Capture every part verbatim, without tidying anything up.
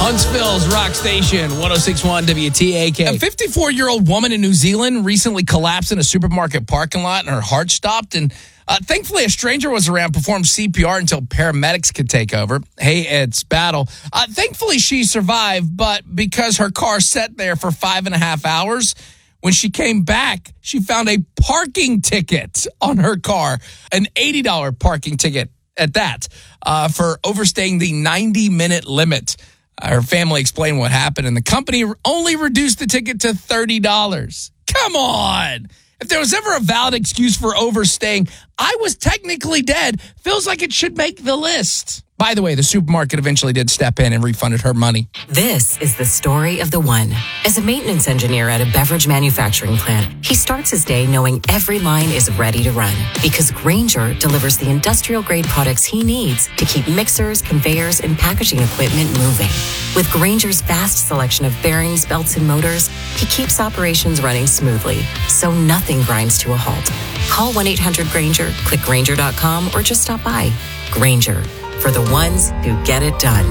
Huntsville's Rock Station, one oh six point one W T A K. A fifty-four-year-old woman in New Zealand recently collapsed in a supermarket parking lot and her heart stopped. And uh, thankfully, a stranger was around, performed C P R until paramedics could take over. Hey, it's Battle. Uh, thankfully, she survived, but because her car sat there for five and a half hours, when she came back, she found a parking ticket on her car, an eighty dollars parking ticket at that, uh, for overstaying the ninety-minute limit. Her family explained what happened, and the company only reduced the ticket to thirty dollars. Come on! If there was ever a valid excuse for overstaying, I was technically dead, feels like it should make the list. By the way, the supermarket eventually did step in and refunded her money. This is the story of the one. As a maintenance engineer at a beverage manufacturing plant, he starts his day knowing every line is ready to run because Grainger delivers the industrial-grade products he needs to keep mixers, conveyors, and packaging equipment moving. With Grainger's vast selection of bearings, belts, and motors, he keeps operations running smoothly, so nothing grinds to a halt. Call one eight hundred Grainger, click Grainger dot com, or just stop by. Grainger, for the ones who get it done.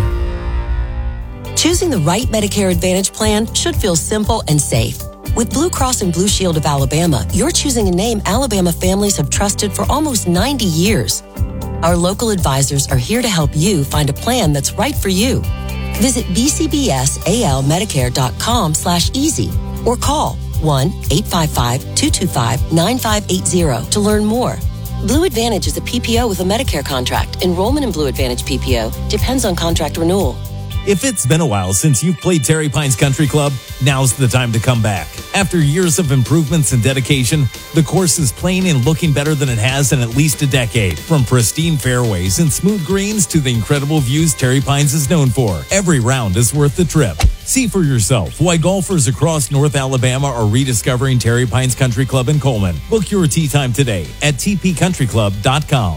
Choosing the right Medicare Advantage plan should feel simple and safe. With Blue Cross and Blue Shield of Alabama, you're choosing a name Alabama families have trusted for almost ninety years. Our local advisors are here to help you find a plan that's right for you. Visit b c b s a l medicare dot com slash easy or call one eight five five, two two five, nine five eight zero to learn more. Blue Advantage is a P P O with a Medicare contract. Enrollment in Blue Advantage P P O depends on contract renewal. If it's been a while since you've played Terry Pines Country Club, now's the time to come back. After years of improvements and dedication, the course is playing and looking better than it has in at least a decade. From pristine fairways and smooth greens to the incredible views Terry Pines is known for, every round is worth the trip. See for yourself why golfers across North Alabama are rediscovering Terry Pines Country Club in Coleman. Book your tee time today at t p country club dot com.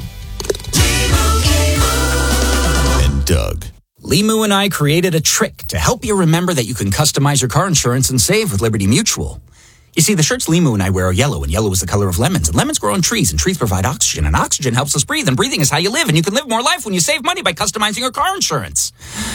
And Doug. Limu and I created a trick to help you remember that you can customize your car insurance and save with Liberty Mutual. You see, the shirts Limu and I wear are yellow, and yellow is the color of lemons. And lemons grow on trees, and trees provide oxygen, and oxygen helps us breathe, and breathing is how you live. And you can live more life when you save money by customizing your car insurance.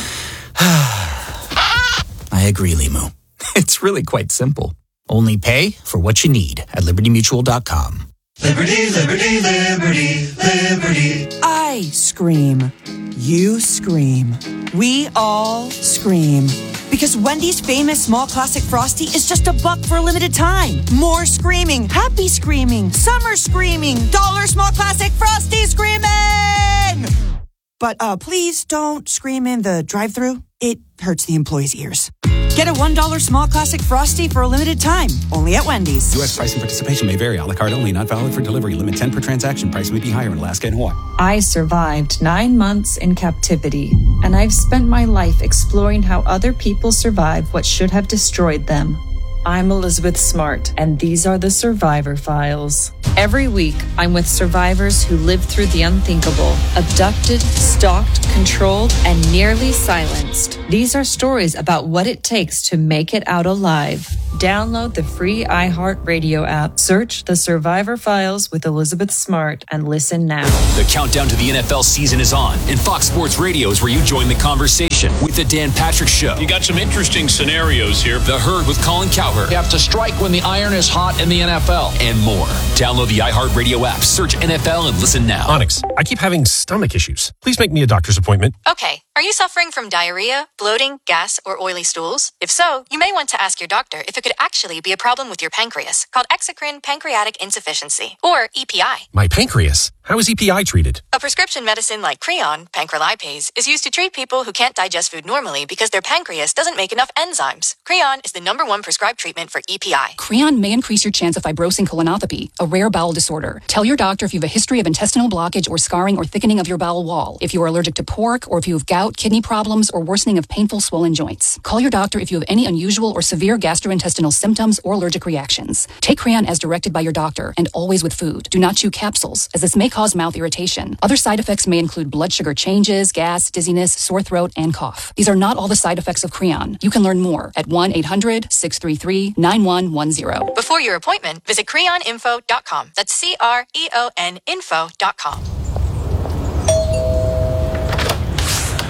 I agree, Limu. It's really quite simple. Only pay for what you need at liberty mutual dot com. Liberty, liberty, liberty, liberty. I scream. You scream. We all scream. Because Wendy's famous small classic Frosty is just a buck for a limited time. More screaming, happy screaming, summer screaming, dollar small classic Frosty screaming! But uh, please don't scream in the drive-thru. It hurts the employees' ears. Get a one dollar small classic Frosty for a limited time, only at Wendy's. U S price and participation may vary. A la carte only, not valid for delivery. Limit ten per transaction. Price may be higher in Alaska and Hawaii. I survived nine months in captivity, and I've spent my life exploring how other people survive what should have destroyed them. I'm Elizabeth Smart, and these are the Survivor Files. Every week, I'm with survivors who lived through the unthinkable, abducted, stalked, controlled, and nearly silenced. These are stories about what it takes to make it out alive. Download the free iHeartRadio app, search The Survivor Files with Elizabeth Smart, and listen now. The countdown to the N F L season is on, and Fox Sports Radio is where you join the conversation with The Dan Patrick Show. You got some interesting scenarios here. The Herd with Colin Cowherd. You have to strike when the iron is hot in the N F L. And more. Download the iHeartRadio app, search N F L, and listen now. Onyx, I keep having stomach issues. Please make me a doctor's appointment. Okay. Are you suffering from diarrhea, bloating, gas, or oily stools? If so, you may want to ask your doctor if it could actually be a problem with your pancreas, called exocrine pancreatic insufficiency, or E P I. My pancreas? How is E P I treated? A prescription medicine like Creon, pancrelipase, is used to treat people who can't digest food normally because their pancreas doesn't make enough enzymes. Creon is the number one prescribed treatment for E P I. Creon may increase your chance of fibrosing colonopathy, a rare bowel disorder. Tell your doctor if you have a history of intestinal blockage or scarring or thickening of your bowel wall, if you are allergic to pork, or if you have gout, kidney problems, or worsening of painful swollen joints. Call your doctor if you have any unusual or severe gastrointestinal symptoms or allergic reactions. Take Creon as directed by your doctor and always with food. Do not chew capsules, as this may cause mouth irritation. Other side effects may include blood sugar changes, gas, dizziness, sore throat, and cough. These are not all the side effects of Creon. You can learn more at one eight hundred, six three three, nine one one zero. Before your appointment, visit creon info dot com. That's C R E O N info dot com.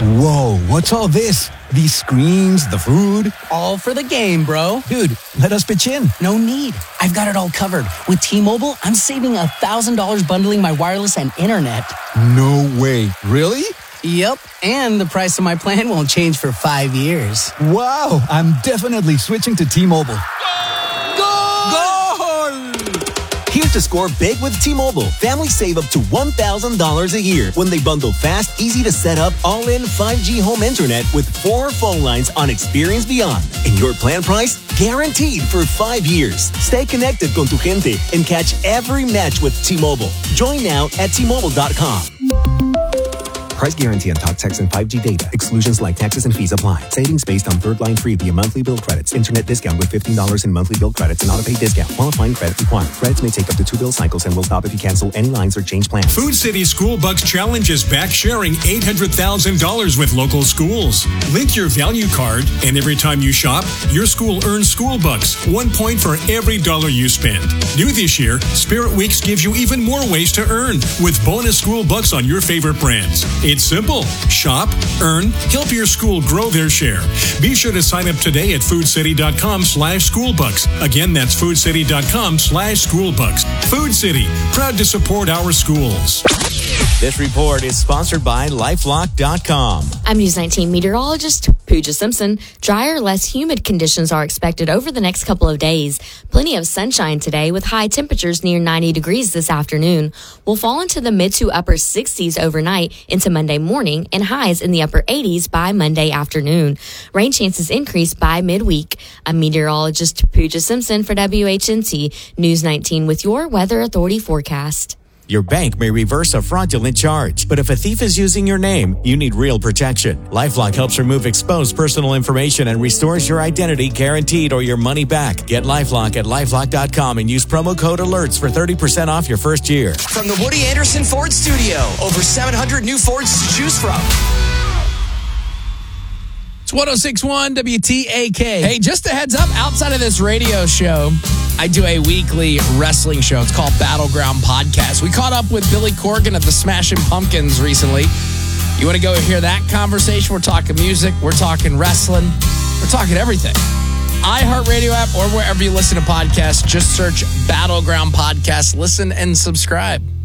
Whoa, what's all this? These screens, the food? All for the game, bro. Dude, let us pitch in. No need. I've got it all covered. With T-Mobile, I'm saving one thousand dollars bundling my wireless and internet. No way. Really? Yep, and the price of my plan won't change for five years. Wow, I'm definitely switching to T-Mobile. Here to score big with T-Mobile. Families save up to one thousand dollars a year when they bundle fast, easy to set up, all-in five G home internet with four phone lines on Experience Beyond. And your plan price, guaranteed for five years. Stay connected con tu gente and catch every match with T-Mobile. Join now at T Mobile dot com. Price guarantee on talk, text, and five G data. Exclusions like taxes and fees apply. Savings based on third line free via monthly bill credits. Internet discount with fifteen dollars in monthly bill credits and auto-pay discount. Qualifying credit required. Credits may take up to two bill cycles and will stop if you cancel any lines or change plans. Food City School Bucks Challenge is back, sharing eight hundred thousand dollars with local schools. Link your value card, and every time you shop, your school earns school bucks. One point for every dollar you spend. New this year, Spirit Weeks gives you even more ways to earn with bonus school bucks on your favorite brands. It's simple. Shop, earn, help your school grow their share. Be sure to sign up today at foodcity.com slash schoolbucks. Again, that's foodcity.com slash schoolbucks. Food City, proud to support our schools. This report is sponsored by lifelock dot com. I'm News nineteen meteorologist Pooja Simpson. Drier, less humid conditions are expected over the next couple of days. Plenty of sunshine today with high temperatures near ninety degrees this afternoon. We'll fall into the mid to upper sixties overnight into Monday morning and highs in the upper eighties by Monday afternoon. Rain chances increase by midweek. I'm meteorologist Pooja Simpson for W H N T News nineteen with your Weather Authority forecast. Your bank may reverse a fraudulent charge, but if a thief is using your name, you need real protection. LifeLock helps remove exposed personal information and restores your identity guaranteed or your money back. Get LifeLock at lifelock dot com and use promo code alerts for thirty percent off your first year. From the Woody Anderson Ford Studio, over seven hundred new Fords to choose from. It's one oh six point one W T A K. Hey, just a heads up, outside of this radio show, I do a weekly wrestling show. It's called Battleground Podcast. We caught up with Billy Corgan of the Smashing Pumpkins recently. You want to go hear that conversation? We're talking music. We're talking wrestling. We're talking everything. iHeartRadio app or wherever you listen to podcasts, just search Battleground Podcast. Listen and subscribe.